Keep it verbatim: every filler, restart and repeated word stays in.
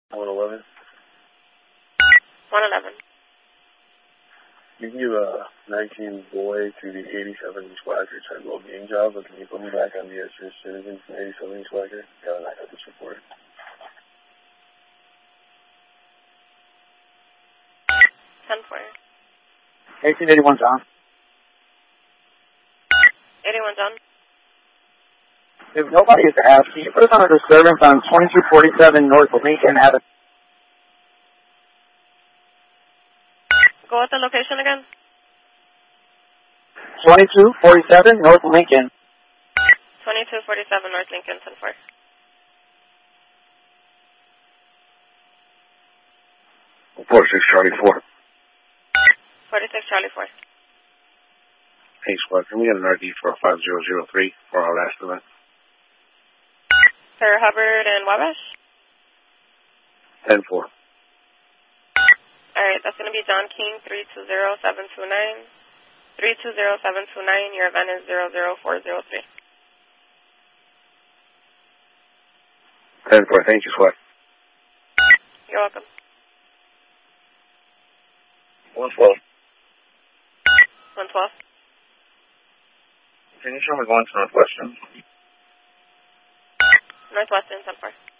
one eleven. one eleven. You can give a nineteen boy to the eighty-seven Swagger type of game job, but can you put me back on the assist citizen from eighty-seven Swagger? Yeah, I got this report. ten four. eighteen eighty-one, John. eighty-one, John. If nobody is asked, can you put us on a disturbance on twenty-two forty-seven North Lincoln Avenue? Go with the location again. twenty-two forty-seven North Lincoln. twenty-two forty-seven North Lincoln, ten four. forty-six Charlie four. forty-six Charlie four. Hey, Squad, can we get an R D for five zero zero three for our last event? Sir Hubbard and Wabash? ten four. Alright, that's going to be John King, three two zero seven two nine. three two zero seven two nine, your event is zero zero four zero three. ten four, thank you, Squad. You're welcome. one twelve. one twelve. Can you show me going to Northwestern? Northwestern, ten four.